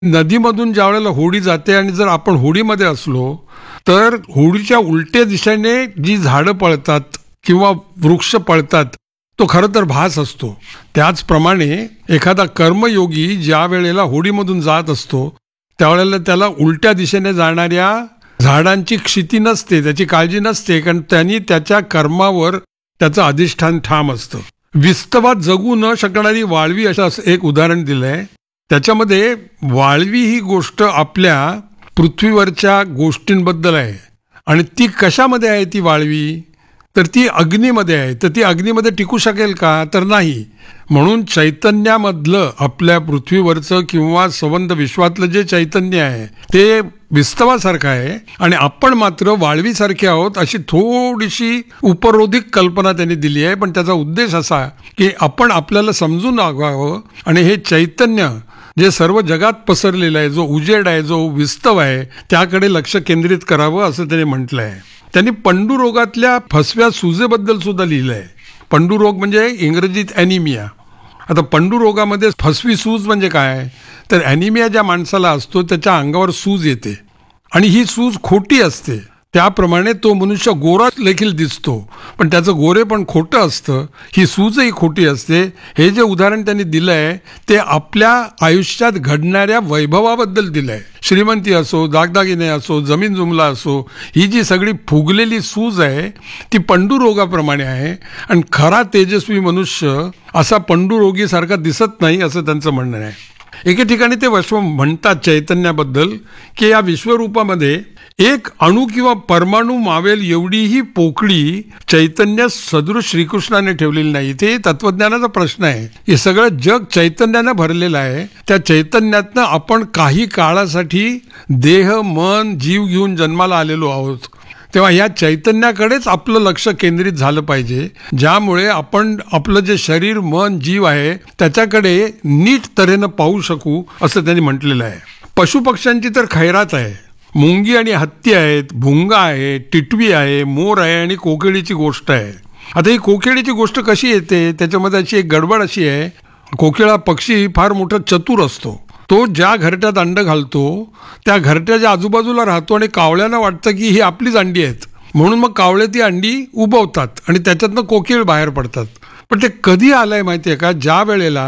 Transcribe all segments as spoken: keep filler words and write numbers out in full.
नदीमधून ज्या वेळेला होडी जाते आणि जर आपण होडीमध्ये असलो तर होडीच्या उलट्या दिशेने जी झाडं पळतात किंवा वृक्ष पळतात तो खरं तर भास असतो. त्याचप्रमाणे एखादा कर्मयोगी ज्या वेळेला होडीमधून जात असतो त्यावेळेला त्याला उलट्या दिशेने जाणाऱ्या झाडांची क्षिती नसते, त्याची काळजी नसते, कारण त्यांनी त्याच्या कर्मावर त्याचं अधिष्ठान ठाम असतं. विस्तवात जगू न शकणारी वाळवी असं एक उदाहरण दिलंय. त्याच्यामध्ये वाळवी ही गोष्ट आपल्या पृथ्वीवरच्या गोष्टींबद्दल आहे आणि ती कशामध्ये आहे ती वाळवी, तर ती अग्नीमध्ये आहे. तर ती अग्नीमध्ये टिकू शकेल का, तर नाही. म्हणून चैतन्यामधलं आपल्या पृथ्वीवरचं किंवा संबंध विश्वातलं जे चैतन्य आहे ते विस्तवासारखं आहे आणि आपण मात्र वाळवीसारखे आहोत, अशी थोडीशी उपरोधिक कल्पना त्यांनी दिली आहे. पण त्याचा उद्देश असा की आपण आपल्याला समजून वागावं आणि हे चैतन्य जे सर्व जगात पसरलेलं आहे, जो उजेड आहे, जो विस्तव आहे, त्याकडे लक्ष केंद्रित करावं असं त्यांनी म्हटलं आहे. त्यांनी पंडुरोगातल्या फसव्या सुजेबद्दल सुद्धा लिहिलं आहे. पंडुरोग म्हणजे इंग्रजीत ॲनिमिया. आता पंडुरोगामध्ये फसवी सूज म्हणजे काय, तर ॲनिमिया ज्या माणसाला असतो त्याच्या अंगावर सूज येते आणि ही सूज खोटी असते. त्याप्रमाणे तो मनुष्य गोरा देखील दिसतो पण त्याचं गोरे पण खोटं असतं, ही सूजही खोटी असते. हे जे उदाहरण त्यांनी दिलं आहे ते आपल्या आयुष्यात घडणाऱ्या वैभवाबद्दल दिलं आहे. श्रीमंती असो, दागदागिने असो, जमीन जुमला असो, ही जी सगळी फुगलेली सूज आहे ती पंडुरोगाप्रमाणे आहे आणि खरा तेजस्वी मनुष्य असा पंडुरोगीसारखा दिसत नाही असं त्यांचं म्हणणं आहे. एके ठिकाणी ते विश्व म्हणतात चैतन्याबद्दल की या विश्वरूपामध्ये एक अणु किंवा परमाणू मावेल एवढीही पोकळी चैतन्य सदृश श्रीकृष्णाने ठेवलेली नाही. ते तत्वज्ञानाचा प्रश्न आहे. हे सगळं जग चैतन्यानं भरलेलं आहे. त्या चैतन्यातनं आपण काही काळासाठी देह मन जीव घेऊन जन्माला आलेलो आहोत. तेव्हा या चैतन्याकडेच आपलं लक्ष केंद्रित झालं पाहिजे, ज्यामुळे आपण आपलं जे शरीर मन जीव आहे त्याच्याकडे नीट तऱ्हेनं पाहू शकू असं त्यांनी म्हटलेलं आहे. पशुपक्ष्यांची तर खैरात आहे. मुंगी आणि हत्ती आहेत, भुंगा आहे, टिटवी आहे, मोर आहे आणि कोकिळीची गोष्ट आहे. आता ही कोकिळीची गोष्ट कशी येते, त्याच्यामध्ये अशी एक गडबड अशी आहे. कोकिळा पक्षी फार मोठा चतुर असतो. तो ज्या घरट्यात अंड घालतो त्या घरट्याच्या आजूबाजूला राहतो आणि कावळ्यांना वाटतं की ही आपलीच अंडी आहेत, म्हणून मग कावळे ती अंडी उबवतात आणि त्याच्यातनं कोकिळ बाहेर पडतात. पण ते कधी आलंय माहिती आहे का, ज्या वेळेला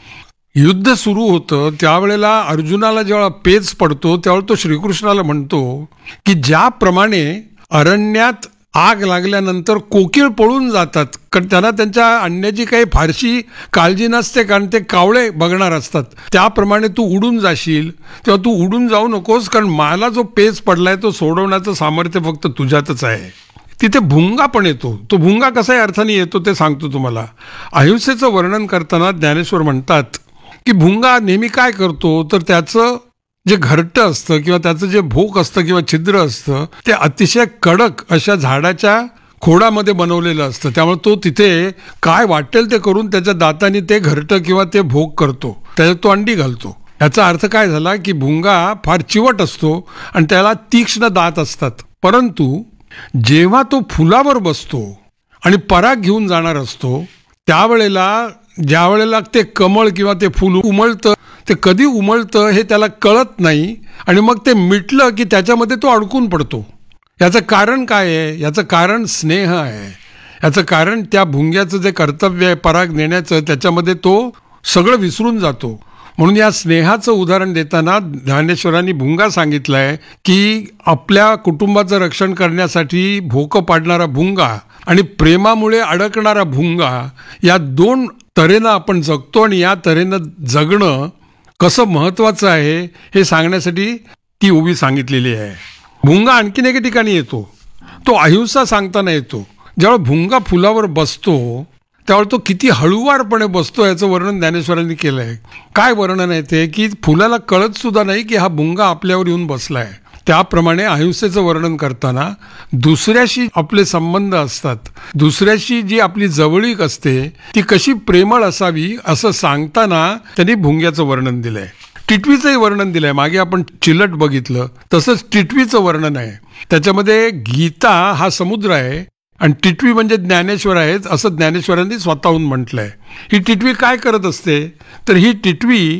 युद्ध सुरू होतं त्यावेळेला अर्जुनाला जेव्हा पेच पडतो त्यावेळेला तो श्रीकृष्णाला म्हणतो की ज्याप्रमाणे अरण्यात आग लागल्यानंतर कोकिळ पळून जातात कारण त्यांना त्यांच्या अंड्याची काही फारशी काळजी नसते कारण ते कावळे बघणार असतात, त्याप्रमाणे तू उडून जाशील. तेव्हा तू उडून जाऊ नकोस, कारण मला जो पेच पडलाय तो सोडवण्याचं सामर्थ्य फक्त तुझ्यातच आहे. तिथे भुंगा पण येतो. तो भुंगा कशाही अर्थाने येतो ते सांगतो तुम्हाला. अहिंसेचं वर्णन करताना ज्ञानेश्वर म्हणतात की भुंगा नेहमी काय करतो, तर त्याचं जे घरटं असतं किंवा त्याचं जे भोक असतं किंवा छिद्र असतं ते अतिशय कडक अशा झाडाच्या खोडामध्ये बनवलेलं असतं. त्यामुळे तो तिथे काय वाटेल ते करून त्याच्या दाताने ते घरटं किंवा ते भोक करतो, त्याच्यात तो अंडी घालतो. याचा अर्थ काय झाला की भुंगा फार चिवट असतो आणि त्याला तीक्ष्ण दात असतात. परंतु जेव्हा तो फुलावर बसतो आणि पराग घेऊन जाणार असतो त्यावेळेला ज्या वेळेला ते कमळ किंवा ते फुल उमलतं, ते कधी उमलतं हे त्याला कळत नाही आणि मग ते मिटलं की त्याच्यामध्ये तो अडकून पडतो. याचं कारण काय आहे, याचं कारण स्नेह आहे. याचं कारण त्या भुंग्याचं जे कर्तव्य आहे पराग नेण्याचं, त्याच्यामध्ये तो सगळं विसरून जातो. म्हणून या स्नेहाचं उदाहरण देताना ज्ञानेश्वरांनी भुंगा सांगितलं आहे की आपल्या कुटुंबाचं रक्षण करण्यासाठी भोकं पाडणारा भुंगा आणि प्रेमामुळे अडकणारा भुंगा, या दोन तऱ्हेनं आपण जगतो आणि या तऱ्हेनं जगणं कसं महत्त्वाचं आहे हे सांगण्यासाठी ती उभी सांगितलेली आहे. भुंगा आणखीन एके ठिकाणी येतो, तो अहिंसा सांगताना येतो. जेव्हा भुंगा फुलावर बसतो त्यावेळेला तो किती हळूवारपणे बसतो याचं वर्णन ज्ञानेश्वरांनी केलं आहे. काय वर्णन आहे ते की फुलाला कळत सुद्धा नाही की हा भुंगा आपल्यावर येऊन बसलाय. त्याप्रमाणे अहिंसेचं वर्णन करताना दुसऱ्याशी आपले संबंध असतात, दुसऱ्याशी जी आपली जवळीक असते ती कशी प्रेमळ असावी असं सांगताना त्यांनी भुंग्याचं वर्णन दिलंय. टिटवीचंही वर्णन दिलंय. मागे आपण चिलट बघितलं, तसंच टिटवीचं वर्णन आहे. त्याच्यामध्ये गीता हा समुद्र आहे आणि टिटवी म्हणजे ज्ञानेश्वर आहेत असं ज्ञानेश्वरांनी स्वतःहून म्हटलंय. ही टिटवी काय करत असते, तर ही टिटवी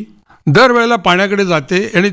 दरवेळेला पाण्याकडे जाते आणि